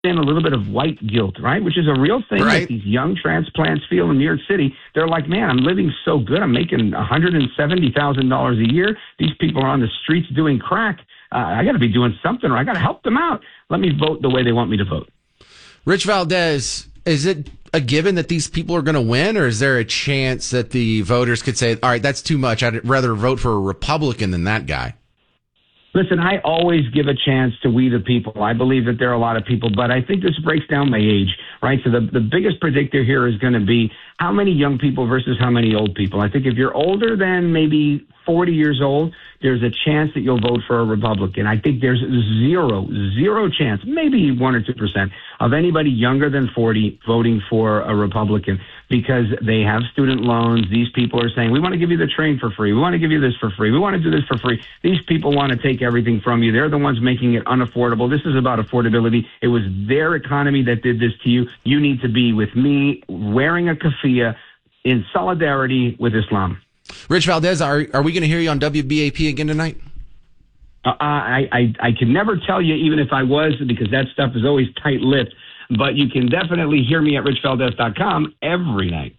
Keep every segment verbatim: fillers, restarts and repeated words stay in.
in a little bit of white guilt, right? Which is a real thing right. that these young transplants feel in New York City. They're like, man, I'm living so good. I'm making one hundred seventy thousand dollars a year. These people are on the streets doing crack. Uh, I got to be doing something, or I got to help them out. Let me vote the way they want me to vote. Rich Valdez, is it a given that these people are going to win, or is there a chance that the voters could say, all right, that's too much. I'd rather vote for a Republican than that guy? Listen, I always give a chance to we the people. I believe that there are a lot of people, but I think this breaks down my age, right? So the, the biggest predictor here is going to be how many young people versus how many old people. I think if you're older than maybe forty years old, there's a chance that you'll vote for a Republican. I think there's zero, zero chance, maybe one or two percent of anybody younger than forty voting for a Republican because they have student loans. These people are saying, we want to give you the train for free. We want to give you this for free. We want to do this for free. These people want to take everything from you. They're the ones making it unaffordable. This is about affordability. It was their economy that did this to you. You need to be with me wearing a keffiyeh in solidarity with Islam. Rich Valdez, are are we going to hear you on W B A P again tonight? Uh, I, I I can never tell you, even if I was, because that stuff is always tight-lipped. But you can definitely hear me at rich valdez dot com every night.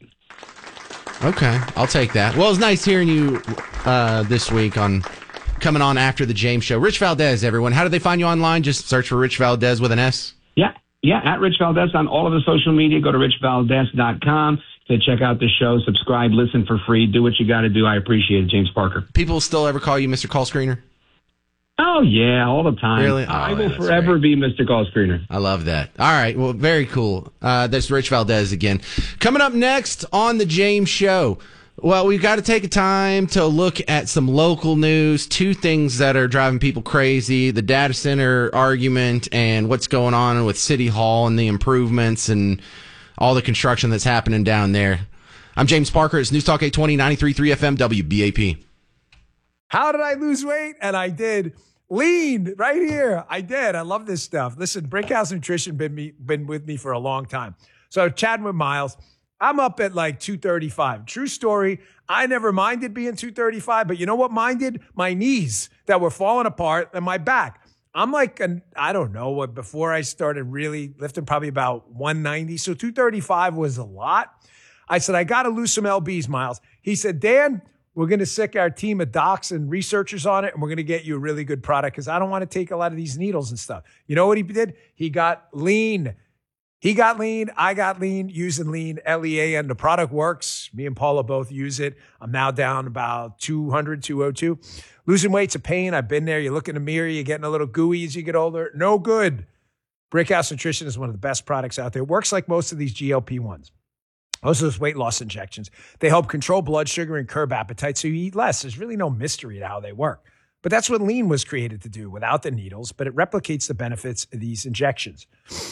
Okay, I'll take that. Well, it's nice hearing you uh, this week on coming on after the James Show. Rich Valdez, everyone. How do they find you online? Just search for Rich Valdez with an S? Yeah, yeah, at Rich Valdez on all of the social media. Go to rich valdez dot com to check out the show, subscribe, listen for free, do what you got to do. I appreciate it, James Parker. People still ever call you Mister Call Screener? Oh, yeah, all the time. Really? Oh, I will that's forever great. be Mister Call Screener. I love that. All right, well, very cool. Uh, that's Rich Valdez again. Coming up next on the James Show, well, we've got to take a time to look at some local news, two things that are driving people crazy, the data center argument and what's going on with City Hall and the improvements and all the construction that's happening down there. I'm James Parker. It's News Talk eight twenty, ninety-three point three F M, W B A P. How did I lose weight? And I did. Lean right here. I did. I love this stuff. Listen, Brickhouse Nutrition been me been with me for a long time. So chatting with Miles, I'm up at like two thirty-five. True story. I never minded being two thirty-five, but you know what minded? My knees that were falling apart and my back. I'm like, an, I don't know what, before I started really lifting, probably about one ninety. So two thirty-five was a lot. I said, I got to lose some L Bs, Miles. He said, Dan, we're going to sick our team of docs and researchers on it, and we're going to get you a really good product because I don't want to take a lot of these needles and stuff. You know what he did? He got lean. He got lean. I got lean using lean, L E A N. The product works. Me and Paula both use it. I'm now down about two hundred, two oh two. Losing weight's a pain. I've been there. You look in the mirror, you're getting a little gooey as you get older. No good. Brickhouse Nutrition is one of the best products out there. It works like most of these G L P ones. Most of those weight loss injections. They help control blood sugar and curb appetite so you eat less. There's really no mystery to how they work. But that's what lean was created to do without the needles, but it replicates the benefits of these injections.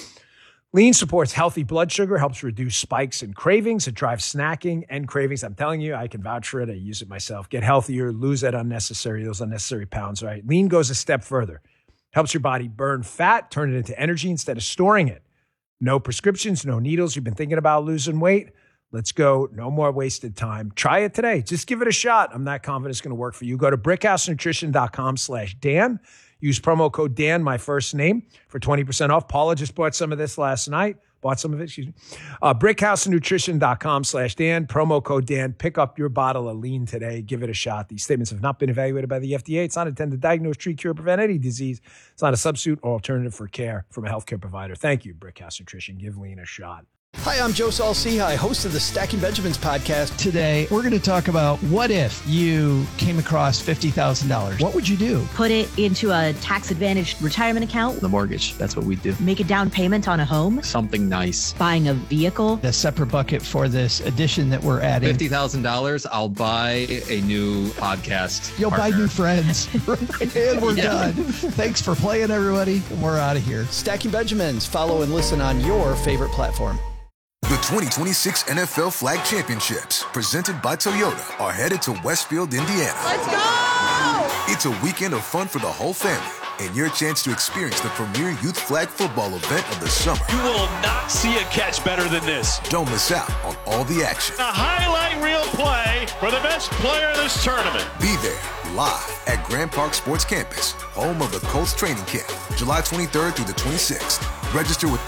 Lean supports healthy blood sugar, helps reduce spikes and cravings. It drives snacking and cravings. I'm telling you, I can vouch for it. I use it myself. Get healthier, lose that unnecessary, those unnecessary pounds, right? Lean goes a step further. Helps your body burn fat, turn it into energy instead of storing it. No prescriptions, no needles. You've been thinking about losing weight? Let's go. No more wasted time. Try it today. Just give it a shot. I'm not confident it's going to work for you. Go to brickhouse nutrition dot com slash Dan. Use promo code Dan, my first name, for twenty percent off. Paula just bought some of this last night. Bought some of it, excuse me. Uh, brickhouse nutrition dot com slash Dan. Promo code Dan. Pick up your bottle of lean today. Give it a shot. These statements have not been evaluated by the F D A. It's not intended to diagnose, treat, cure, prevent any disease. It's not a substitute or alternative for care from a healthcare provider. Thank you, Brickhouse Nutrition. Give lean a shot. Hi, I'm Joe Saul-Sehy, host of the Stacking Benjamins podcast. Today, we're going to talk about what if you came across fifty thousand dollars? What would you do? Put it into a tax-advantaged retirement account. The mortgage, that's what we do. Make a down payment on a home. Something nice. Buying a vehicle. A separate bucket for this addition that we're adding. fifty thousand dollars, I'll buy a new podcast You'll partner. buy new friends. And we're Yeah. done. Thanks for playing, everybody. We're out of here. Stacking Benjamins. Follow and listen on your favorite platform. The twenty twenty-six N F L Flag Championships, presented by Toyota, are headed to Westfield, Indiana. Let's go! It's a weekend of fun for the whole family and your chance to experience the premier youth flag football event of the summer. You will not see a catch better than this. Don't miss out on all the action. A highlight reel play for the best player of this tournament. Be there live at Grand Park Sports Campus, home of the Colts training camp, July twenty-third through the twenty-sixth. Register with